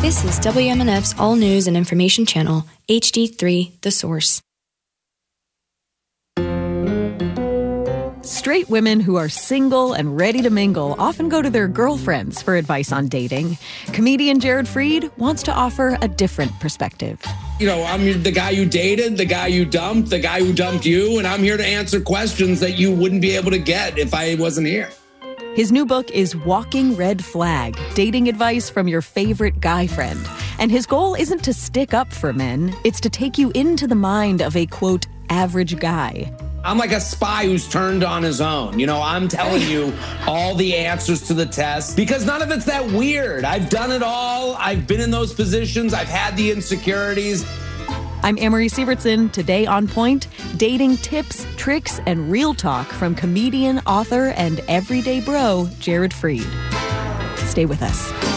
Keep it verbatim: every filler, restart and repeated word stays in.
This is W M N F's All News and Information Channel, H D three, The Source. Straight women who are single and ready to mingle often go to their girlfriends for advice on dating. Comedian Jared Freid wants to offer a different perspective. You know, I'm the guy you dated, the guy you dumped, the guy who dumped you, and I'm here to answer questions that you wouldn't be able to get if I wasn't here. His new book is Walking Red Flag, dating advice from your favorite guy friend. And his goal isn't to stick up for men, it's to take you into the mind of a, quote, average guy. I'm like a spy who's turned on his own. You know, I'm telling you all the answers to the test because none of it's that weird. I've done it all. I've been in those positions. I've had the insecurities. I'm Amory Sievertson. Today on Point, dating tips, tricks, and real talk from comedian, author, and everyday bro, Jared Freid. Stay with us.